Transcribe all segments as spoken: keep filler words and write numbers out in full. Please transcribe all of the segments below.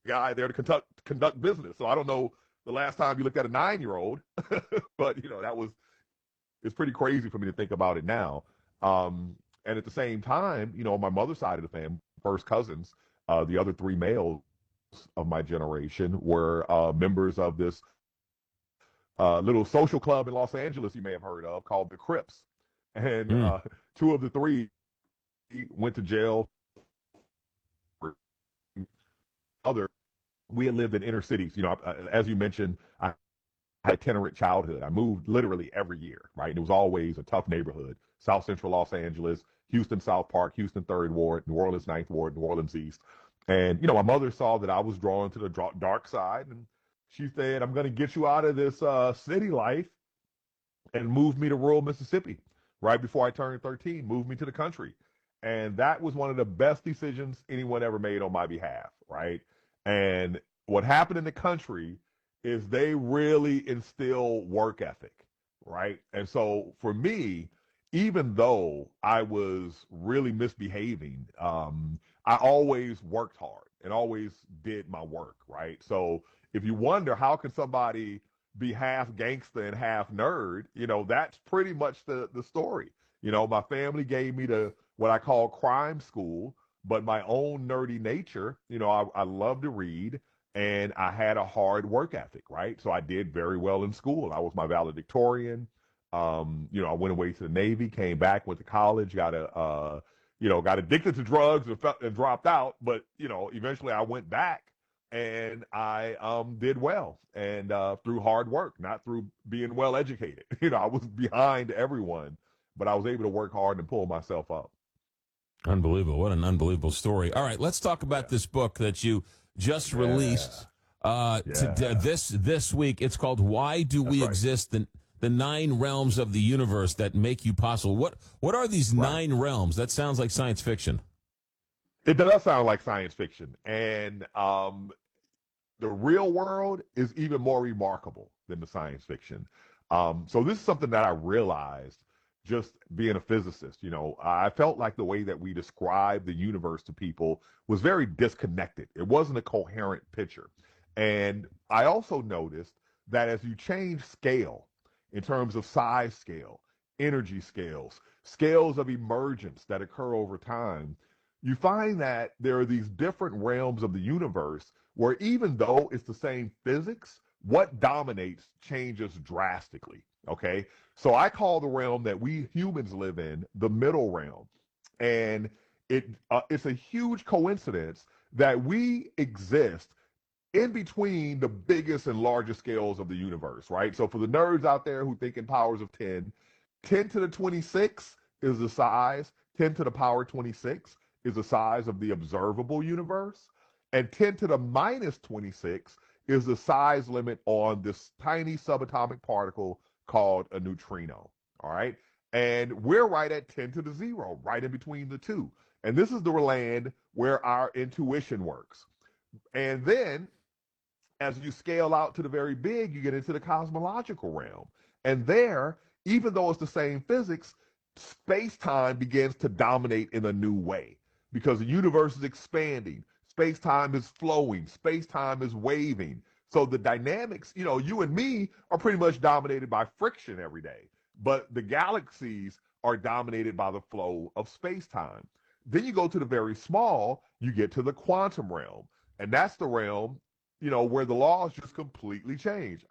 guy there to conduct conduct business. So I don't know the last time you looked at a nine year old, but you know that was it's pretty crazy for me to think about it now. Um, and at the same time, you know, on my mother's side of the family, first cousins, uh, the other three males of my generation were uh, members of this uh, little social club in Los Angeles you may have heard of called the Crips. And Mm. uh, two of the three went to jail. Other, we had lived in inner cities. You know, as you mentioned, I had itinerant childhood. I moved literally every year, right? And it was always a tough neighborhood. South Central Los Angeles, Houston South Park, Houston Third Ward, New Orleans Ninth Ward, New Orleans East. And, you know, my mother saw that I was drawn to the dark side. And she said, I'm going to get you out of this uh, city life and moved me to rural Mississippi right before I turned thirteen, moved me to the country. And that was one of the best decisions anyone ever made on my behalf, right? And what happened in the country is they really instill work ethic, right? And so for me, even though I was really misbehaving, um, I always worked hard and always did my work, right? So if you wonder how can somebody be half gangster and half nerd, you know, that's pretty much the the story. You know, my family gave me the what I call crime school, but my own nerdy nature, you know, I, I love to read and I had a hard work ethic, right? So I did very well in school. I was my valedictorian. Um, you know, I went away to the Navy, came back, went to college, got a, uh, you know, got addicted to drugs and, fe- and dropped out. But you know, eventually I went back and I um, did well, and uh, through hard work, not through being well educated. You know, I was behind everyone, but I was able to work hard and pull myself up. Unbelievable. What an unbelievable story. All right, let's talk Yeah, about this book that you just yeah, released uh, to, yeah. this this week. It's called Why Do That's We right. Exist? The, the Nine Realms of the Universe That Make You Possible. What What are these Right. nine realms? That sounds like science fiction. It does sound like science fiction, and um, the real world is even more remarkable than the science fiction. Um, so this is something that I realized just being a physicist. You know, I felt like the way that we describe the universe to people was very disconnected. It wasn't a coherent picture. And I also noticed that as you change scale in terms of size scale, energy scales, scales of emergence that occur over time, you find that there are these different realms of the universe where even though it's the same physics, what dominates changes drastically. Okay. So I call the realm that we humans live in the middle realm. And it uh, it's a huge coincidence that we exist in between the biggest and largest scales of the universe, right? So for the nerds out there who think in powers of ten, ten to the twenty-six is the size, ten to the power twenty-six is the size of the observable universe, and ten to the minus twenty-six is the size limit on this tiny subatomic particle called a neutrino. All right. And we're right at ten to the zero, right in between the two. And this is the land where our intuition works. And then as you scale out to the very big, you get into the cosmological realm. And there, even though it's the same physics, space time begins to dominate in a new way because the universe is expanding, space time is flowing, space time is waving. So the dynamics, you know, you and me are pretty much dominated by friction every day, but the galaxies are dominated by the flow of space time. Then you go to the very small, you get to the quantum realm. And that's the realm, you know, where the laws just completely change.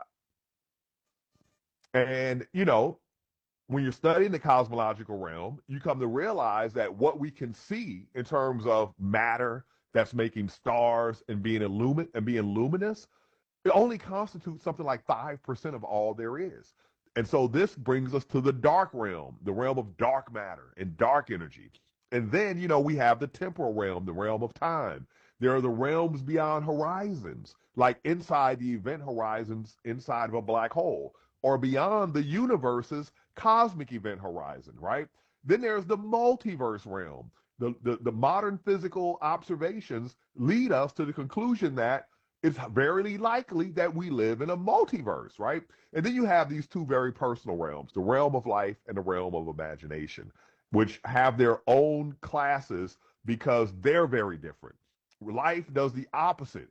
And, you know, when you're studying the cosmological realm, you come to realize that what we can see in terms of matter that's making stars and being illumin and being luminous, it only constitutes something like five percent of all there is. And so this brings us to the dark realm, the realm of dark matter and dark energy. And then, you know, we have the temporal realm, the realm of time. There are the realms beyond horizons, like inside the event horizons inside of a black hole, or beyond the universe's cosmic event horizon, right? Then there's the multiverse realm. The, the, the modern physical observations lead us to the conclusion that it's very likely that we live in a multiverse, right? And then you have these two very personal realms, the realm of life and the realm of imagination, which have their own classes because they're very different. Life does the opposite